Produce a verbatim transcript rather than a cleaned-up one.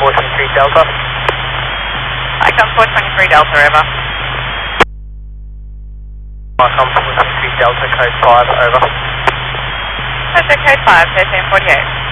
four twenty-three Delta. Icon four twenty-three Delta, over. Icon four twenty-three Delta, code five, over. Delta code five, thirteen forty-eight.